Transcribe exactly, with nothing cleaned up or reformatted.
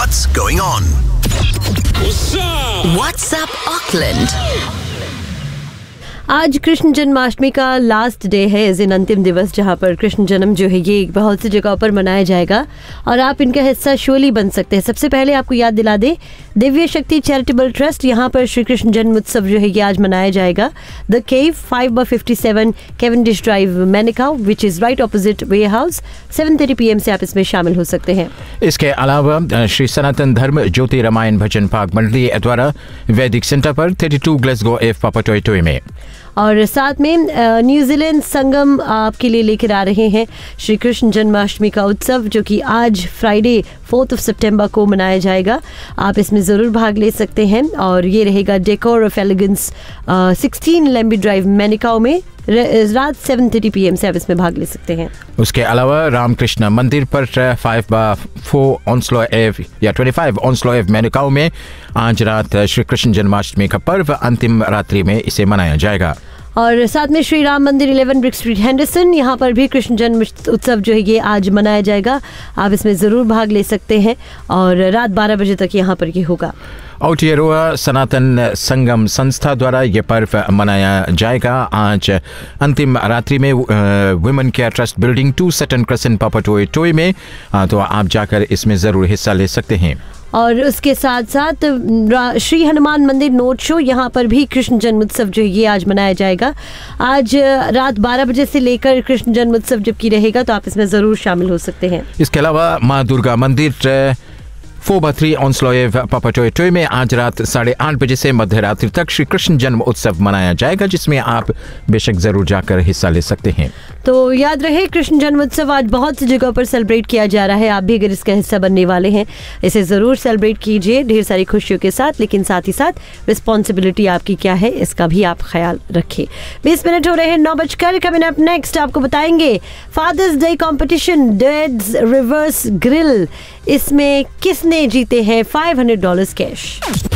What's going on? What's up Auckland? आज कृष्ण जन्माष्टमी का last day है, इस दिन अंतिम दिवस जहां पर कृष्ण जन्म जो है ये बहुत सी जगहों पर मनाया जाएगा और आप इनका हिस्सा श्योरली बन सकते हैं। सबसे पहले आपको याद दिला दे, दिव्य शक्ति चैरिटेबल ट्रस्ट यहाँ पर श्री कृष्ण जन्म उत्सव जो है ये आज मनाया जाएगा। The cave five by fifty seven Cavendish drive मैनिकाउ which is right opposite way house, seven thirty P M से आप इसमें शामिल हो सकते हैं। इसके अलावा श्री सनातन धर्म ज्योति रामायण भजन पाक मंडली द्वारा वैदिक सेंटर पर थर्टी टू ग्लेसगो एफ पापाटोई टोई में और साथ में न्यूजीलैंड संगम आपके लिए लेकर आ रहे हैं श्री कृष्ण जन्माष्टमी का उत्सव जो कि आज फ्राइडे फोर्थ ऑफ सितंबर को मनाया जाएगा। आप इसमें ज़रूर भाग ले सकते हैं और ये रहेगा decor of elegance sixteen लेम्बी drive मैनिकाओ में रात सेवन थर्टी पी एम से आप इसमें भाग ले सकते हैं। उसके अलावा रामकृष्ण मंदिर पर फाइव बाय फोर ऑन्स्लो एव या ट्वेंटी फाइव ऑन्स्लो एव मैनिकाओ में आज रात श्री कृष्ण जन्माष्टमी का पर्व अंतिम रात्रि में इसे मनाया जाएगा। और साथ में श्री राम मंदिर इलेवन ब्रिक स्ट्रीट हेंडरसन, यहाँ पर भी कृष्ण जन्म उत्सव जो है ये आज मनाया जाएगा। आप इसमें ज़रूर भाग ले सकते हैं और रात बारह बजे तक यहाँ पर ये होगा। आउटियरोआ सनातन संगम संस्था द्वारा ये पर्व मनाया जाएगा। आज अंतिम रात्रि में women care trust building to Sutton crescent पापाटोई टोई में, तो आप जाकर इसमें ज़रूर हिस्सा ले सकते हैं। और उसके साथ साथ श्री हनुमान मंदिर नोट शो, यहाँ पर भी कृष्ण जन्मोत्सव जो ये आज मनाया जाएगा। आज रात बारह बजे से लेकर कृष्ण जन्मोत्सव जबकि रहेगा तो आप इसमें ज़रूर शामिल हो सकते हैं। इसके अलावा माँ दुर्गा मंदिर फोर बाय थ्री ऑन्स्लो एव पापाटोई टोई में आज रात साढ़े आठ बजे से मध्य रात्रि तक श्री कृष्ण जन्म उत्सव मनाया जाएगा, जिसमें आप बेशक ज़रूर जाकर हिस्सा ले सकते हैं। तो याद रहे कृष्ण जन्मोत्सव आज बहुत सी जगहों पर सेलिब्रेट किया जा रहा है। आप भी अगर इसका हिस्सा बनने वाले हैं इसे ज़रूर सेलिब्रेट कीजिए ढेर सारी खुशियों के साथ, लेकिन साथ ही साथ रिस्पॉन्सिबिलिटी आपकी क्या है इसका भी आप ख्याल रखें। बीस मिनट हो रहे हैं नौ बजकर। कमिंग अप नेक्स्ट आपको बताएंगे fathers day competition dads reverse grill, इसमें किसने जीते हैं फाइव हंड्रेड डॉलर्स कैश।